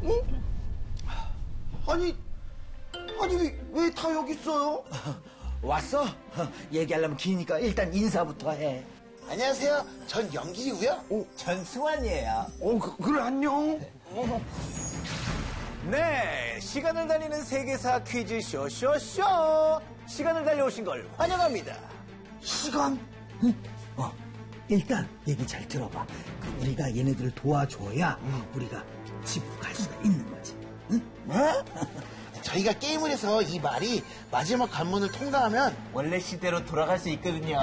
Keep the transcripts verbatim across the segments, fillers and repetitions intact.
아니, 아니 왜 다 여기 있어요? 왔어? 얘기하려면 기니까 일단 인사부터 해. 안녕하세요. 전 영길이고요. 전 승환이에요. 어, 그, 그래 안녕. 네, 시간을 달리는 세계사 퀴즈 쇼쇼쇼. 시간을 달려오신 걸 환영합니다. 시간? 응? 어, 일단 얘기 잘 들어봐. 그 우리가 얘네들을 도와줘야 우리가 집으로 갈 수가 있는 거지. 응? 뭐? 저희가 게임을 해서 이 말이 마지막 관문을 통과하면 원래 시대로 돌아갈 수 있거든요.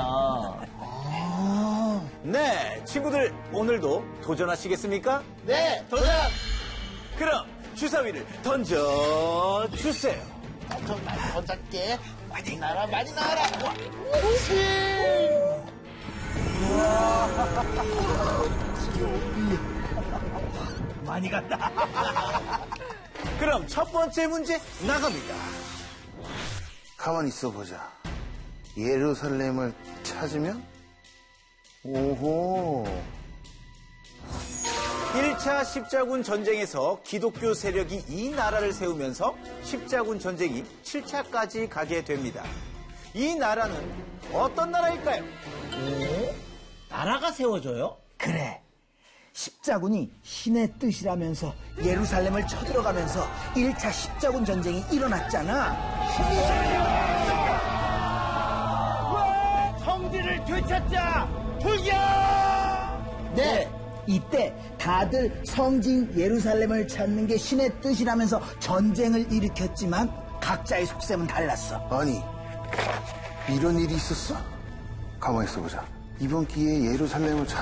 네, 친구들 오늘도 도전하시겠습니까? 네, 도전! 그럼 주사위를 던져 주세요. 좀 많이 던질게. 많이 나라, 많이 나라. 와, 많이 갔다. 그럼 첫 번째 문제 나갑니다. 가만히 있어 보자. 예루살렘을 찾으면? 오호. 일 차 십자군 전쟁에서 기독교 세력이 이 나라를 세우면서 십자군 전쟁이 칠 차까지 가게 됩니다. 이 나라는 어떤 나라일까요? 나라가 세워져요? 그래. 십자군이 신의 뜻이라면서 예루살렘을 쳐들어가면서 일 차 십자군 전쟁이 일어났잖아. 성지를 되찾자! 돌격! 네. 이때 다들 성진 예루살렘을 찾는 게 신의 뜻이라면서 전쟁을 일으켰지만 각자의 속셈은 달랐어. 아니, 이런 일이 있었어? 가만히 있어 보자. 이번 기회에 예루살렘을 찾